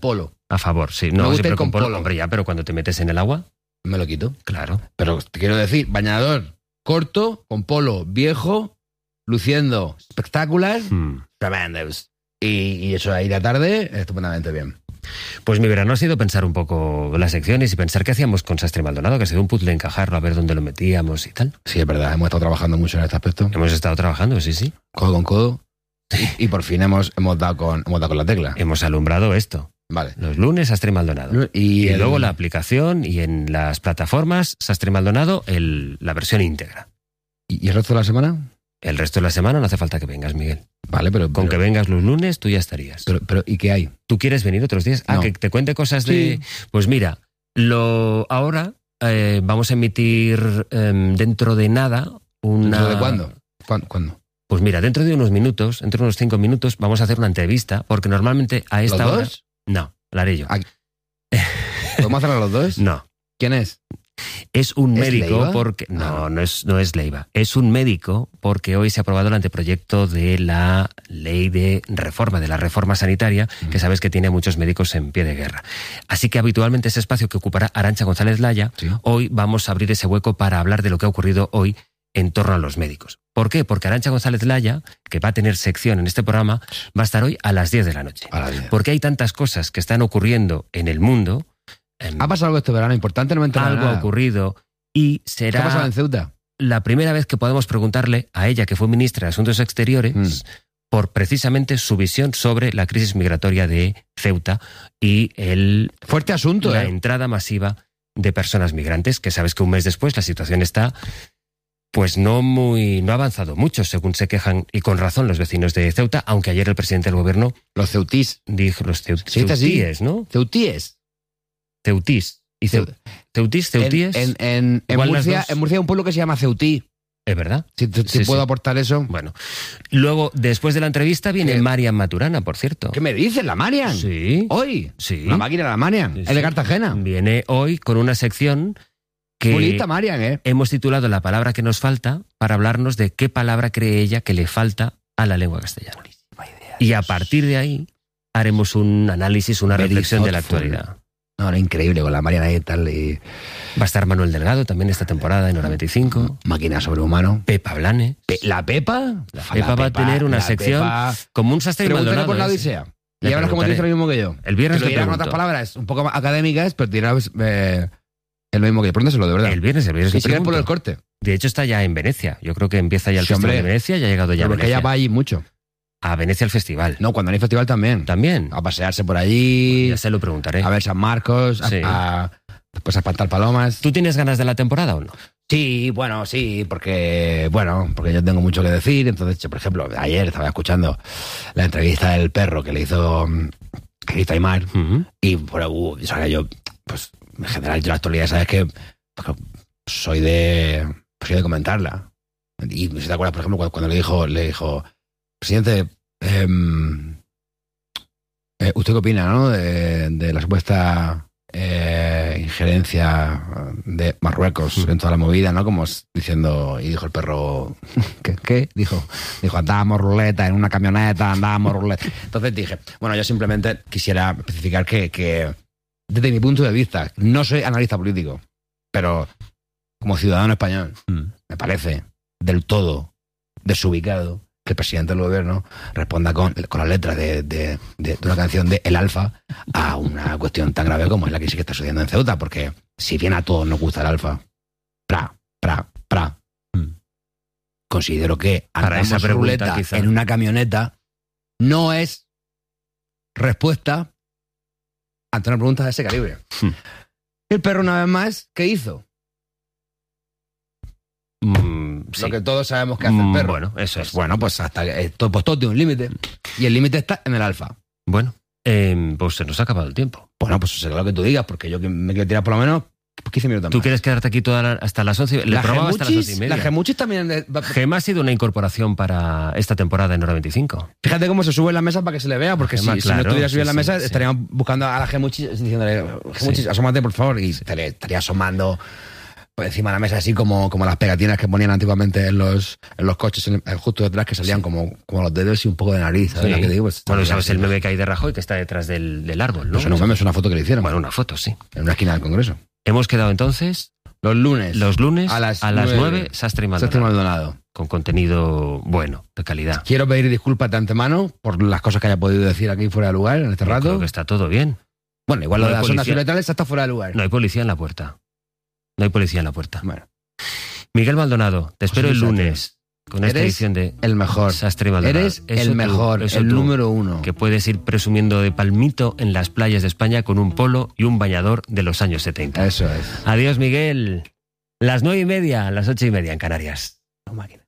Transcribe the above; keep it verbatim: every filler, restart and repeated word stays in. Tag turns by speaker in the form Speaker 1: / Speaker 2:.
Speaker 1: polo.
Speaker 2: A favor, sí. No,
Speaker 1: Me gusta
Speaker 2: siempre
Speaker 1: ir con
Speaker 2: con polo.
Speaker 1: polo.
Speaker 2: Hombre, ya, pero cuando te metes en el agua,
Speaker 1: Me lo quito.
Speaker 2: claro.
Speaker 1: Pero te quiero decir, bañador corto, con polo viejo, luciendo espectacular,
Speaker 2: Hmm.
Speaker 1: tremendos. Y, y eso ahí de tarde, estupendamente bien.
Speaker 2: Pues mi verano ha sido pensar un poco las secciones y pensar qué hacíamos con Sastre Maldonado, que ha sido un puzzle encajarlo, a ver dónde lo metíamos y tal.
Speaker 1: Sí, es verdad, hemos estado trabajando mucho en este aspecto,
Speaker 2: Hemos estado trabajando, sí, sí.
Speaker 1: codo con codo, y, y por fin hemos, hemos, dado con, hemos dado con la tecla.
Speaker 2: Hemos alumbrado esto.
Speaker 1: Vale.
Speaker 2: Los lunes, Sastre Maldonado.
Speaker 1: Y,
Speaker 2: Y
Speaker 1: el-
Speaker 2: luego la aplicación y en las plataformas, Sastre Maldonado, el, la versión íntegra.
Speaker 1: ¿Y el resto de la semana?
Speaker 2: El resto de la semana no hace falta que vengas, Miguel.
Speaker 1: Vale, pero...
Speaker 2: Con
Speaker 1: pero,
Speaker 2: que vengas los lunes, tú ya estarías.
Speaker 1: pero, pero, ¿y qué hay?
Speaker 2: ¿Tú quieres venir otros días? Ah,
Speaker 1: No.
Speaker 2: que te cuente cosas de...
Speaker 1: Sí.
Speaker 2: Pues mira, lo ahora eh, vamos a emitir eh, dentro de nada una...
Speaker 1: ¿Dentro de cuándo? ¿Cuándo? ¿Cuándo?
Speaker 2: Pues mira, dentro de unos minutos, dentro de unos cinco minutos, vamos a hacer una entrevista, porque normalmente a esta
Speaker 1: ¿Los
Speaker 2: hora...
Speaker 1: dos?
Speaker 2: No, la haré yo.
Speaker 1: Ah, ¿Podemos hacerlo los dos?
Speaker 2: No.
Speaker 1: ¿Quién es?
Speaker 2: Es un
Speaker 1: ¿Es
Speaker 2: médico
Speaker 1: Leiva?
Speaker 2: porque...
Speaker 1: Ah.
Speaker 2: No, no es, no es Leiva. Es un médico porque hoy se ha aprobado el anteproyecto de la ley de reforma, de la reforma sanitaria, que sabes que tiene a muchos médicos en pie de guerra. Así que habitualmente ese espacio que ocupará Arantxa González Laya,
Speaker 1: Sí.
Speaker 2: hoy vamos a abrir ese hueco para hablar de lo que ha ocurrido hoy en torno a los médicos. ¿Por qué? Porque Arantxa González Laya, que va a tener sección en este programa, va a estar hoy a las diez de la noche.
Speaker 1: A la diez.
Speaker 2: Porque hay tantas cosas que están ocurriendo en el mundo... em,
Speaker 1: ¿Ha pasado algo este verano importante? No me he enterado de
Speaker 2: algo ha
Speaker 1: nada.
Speaker 2: ocurrido y
Speaker 1: ¿Qué
Speaker 2: será
Speaker 1: ha pasado en Ceuta?
Speaker 2: la primera vez que podemos preguntarle a ella, que fue ministra de Asuntos Exteriores,
Speaker 1: Mm.
Speaker 2: por precisamente su visión sobre la crisis migratoria de Ceuta y el,
Speaker 1: Fuerte asunto,
Speaker 2: la
Speaker 1: ¿eh?
Speaker 2: entrada masiva de personas migrantes, que sabes que un mes después la situación está pues no muy no ha avanzado mucho, según se quejan, y con razón, los vecinos de Ceuta, aunque ayer el presidente del gobierno
Speaker 1: Los ceutís.
Speaker 2: dijo los ceu-
Speaker 1: ¿Se dice así?
Speaker 2: ceutíes, ¿no?
Speaker 1: Ceutíes.
Speaker 2: Ceutís. Y ceu- ceutís, ceutíes.
Speaker 1: En, en, en, en
Speaker 2: Igual las
Speaker 1: Murcia,
Speaker 2: dos.
Speaker 1: en Murcia hay un pueblo que se llama Ceutí.
Speaker 2: Es verdad.
Speaker 1: Si, te- si
Speaker 2: Sí,
Speaker 1: puedo
Speaker 2: sí.
Speaker 1: aportar eso.
Speaker 2: Bueno, luego, después de la entrevista, viene
Speaker 1: ¿Qué?
Speaker 2: Marian Maturana, por cierto.
Speaker 1: ¿Qué me dices, la Marian?
Speaker 2: Sí.
Speaker 1: Hoy.
Speaker 2: Sí.
Speaker 1: La máquina de la Marian.
Speaker 2: Sí,
Speaker 1: Es de
Speaker 2: sí.
Speaker 1: Cartagena.
Speaker 2: Viene hoy con una sección que
Speaker 1: Muy lista, Marian, ¿eh?
Speaker 2: hemos titulado La palabra que nos falta, para hablarnos de qué palabra cree ella que le falta a la lengua castellana. Y a partir de ahí haremos un análisis, una
Speaker 1: Very
Speaker 2: reflexión de la
Speaker 1: thoughtful.
Speaker 2: actualidad.
Speaker 1: No, era increíble con la Marian ahí y tal. Y
Speaker 2: Va a estar Manuel Delgado también esta temporada en Hora veinticinco.
Speaker 1: máquina sobrehumano.
Speaker 2: Pepa Blanes.
Speaker 1: Pe- ¿La Pepa?
Speaker 2: La Pepa va a tener una
Speaker 1: la
Speaker 2: sección
Speaker 1: Pepa.
Speaker 2: como un Sastre y
Speaker 1: Pregúntale
Speaker 2: Maldonado.
Speaker 1: por la
Speaker 2: ¿eh?
Speaker 1: Odisea.
Speaker 2: Le
Speaker 1: Y ahora como te dice
Speaker 2: preguntaré.
Speaker 1: lo mismo que yo.
Speaker 2: El viernes
Speaker 1: Que lo
Speaker 2: le
Speaker 1: dirá con
Speaker 2: pregunto.
Speaker 1: otras palabras un poco más académicas, pero dirá eh, es lo mismo que yo. Pregúntaselo, de verdad.
Speaker 2: El viernes, el viernes
Speaker 1: Ni
Speaker 2: le
Speaker 1: siquiera por el
Speaker 2: pregunto.
Speaker 1: corte.
Speaker 2: De hecho, está ya en Venecia. Yo creo que empieza ya el
Speaker 1: Sí,
Speaker 2: Festival
Speaker 1: hombre.
Speaker 2: de Venecia, ya ha llegado ya a
Speaker 1: Pero porque
Speaker 2: Venecia.
Speaker 1: ella va allí mucho.
Speaker 2: A Venecia al festival.
Speaker 1: No, cuando hay festival también.
Speaker 2: También.
Speaker 1: A pasearse por allí,
Speaker 2: Ya se lo preguntaré.
Speaker 1: a ver San Marcos, a,
Speaker 2: Sí.
Speaker 1: a- después a espantar palomas.
Speaker 2: ¿Tú tienes ganas de la temporada o no?
Speaker 1: Sí, bueno, sí, porque bueno, porque yo tengo mucho que decir. Entonces, yo, por ejemplo, ayer estaba escuchando la entrevista del perro que le hizo mm, que le hizo Aymar.
Speaker 2: Ujú.
Speaker 1: Y bueno, uh, o sea, yo, pues, en general, yo la actualidad, sabes que pues, soy de pues, soy de comentarla. Y si te acuerdas, por ejemplo, cuando, cuando le dijo, le dijo, presidente, em, eh, ¿usted qué opina, no? De, de la supuesta eh, injerencia de Marruecos
Speaker 2: Mm.
Speaker 1: en toda la movida, ¿no? Como es diciendo, y dijo el perro, ¿qué? ¿Qué? Dijo, dijo, andábamos ruleta en una camioneta, andábamos ruleta. Entonces dije, bueno, yo simplemente quisiera especificar que, que desde mi punto de vista, no soy analista político, pero como ciudadano español,
Speaker 2: Mm.
Speaker 1: me parece del todo desubicado que el presidente del gobierno responda con, con las letras de, de, de, de una canción de El Alfa a una cuestión tan grave como es la crisis que está sucediendo en Ceuta, porque si bien a todos nos gusta el Alfa, pra, pra, pra,
Speaker 2: Mm.
Speaker 1: considero que
Speaker 2: Para
Speaker 1: andamos
Speaker 2: esa pregunta,
Speaker 1: ruleta
Speaker 2: quizá.
Speaker 1: en una camioneta no es respuesta ante una pregunta de ese calibre.
Speaker 2: Hmm.
Speaker 1: El perro, una vez más, ¿qué hizo?
Speaker 2: Mm, sí.
Speaker 1: Lo que todos sabemos que hace el
Speaker 2: Mm,
Speaker 1: perro.
Speaker 2: Bueno, eso
Speaker 1: Pues
Speaker 2: es.
Speaker 1: bueno, pues hasta que- esto, pues todo tiene un límite. Y el límite está en el alfa.
Speaker 2: Bueno, eh, pues se nos ha acabado el tiempo.
Speaker 1: Bueno, pues será lo que tú digas, porque yo que me quiero tirar por lo menos quince minutos
Speaker 2: ¿Tú
Speaker 1: más.
Speaker 2: quieres quedarte aquí toda la- hasta las once? Le
Speaker 1: La
Speaker 2: probaba hasta las once y
Speaker 1: Gemuchis,
Speaker 2: media.
Speaker 1: la Gemuchis también... de- va-
Speaker 2: Gema ha sido una incorporación para esta temporada en Hora veinticinco.
Speaker 1: Fíjate cómo se sube en la mesa para que se le vea, porque
Speaker 2: Gema,
Speaker 1: si, si
Speaker 2: claro,
Speaker 1: no estuviera subida en la
Speaker 2: sí,
Speaker 1: mesa,
Speaker 2: sí,
Speaker 1: estaríamos buscando a la Gemuchis diciéndole, Gemuchis,
Speaker 2: Sí.
Speaker 1: asómate, por favor, y estaría, estaría asomando por encima de la mesa, así como, como las pegatinas que ponían antiguamente en los, en los coches, en, justo detrás, que salían sí. como, como los dedos y un poco de nariz, ¿sabes?
Speaker 2: Sí.
Speaker 1: Que digo, pues,
Speaker 2: bueno, sabes el meme que hay de Rajoy, que está detrás del, del árbol, ¿no?
Speaker 1: Eso no es un meme, es una foto que le hicieron.
Speaker 2: Bueno, una foto, sí.
Speaker 1: En una esquina del Congreso.
Speaker 2: Hemos quedado entonces...
Speaker 1: Los lunes.
Speaker 2: Los lunes
Speaker 1: a las,
Speaker 2: a las nueve, Sastre y Maldonado.
Speaker 1: Sastre y Maldonado.
Speaker 2: Con contenido bueno, de calidad.
Speaker 1: Quiero pedir disculpas de antemano por las cosas que haya podido decir aquí fuera de lugar en este
Speaker 2: Yo
Speaker 1: rato.
Speaker 2: Creo que está todo bien.
Speaker 1: Bueno, igual
Speaker 2: no
Speaker 1: lo de las
Speaker 2: policía.
Speaker 1: ondas uretrales está fuera de lugar.
Speaker 2: No hay policía en la puerta. No hay policía en la puerta.
Speaker 1: Bueno.
Speaker 2: Miguel Maldonado, te espero
Speaker 1: José
Speaker 2: el lunes con esta
Speaker 1: Eres
Speaker 2: edición de
Speaker 1: el mejor.
Speaker 2: Sastre y Maldonado.
Speaker 1: Eres
Speaker 2: Eso
Speaker 1: el
Speaker 2: tú,
Speaker 1: mejor,
Speaker 2: eso
Speaker 1: el
Speaker 2: tú,
Speaker 1: número uno.
Speaker 2: Que puedes ir presumiendo de palmito en las playas de España con un polo y un bañador de los años setenta.
Speaker 1: Eso es.
Speaker 2: Adiós, Miguel. Las nueve y media, las ocho y media en Canarias.
Speaker 1: No, máquina.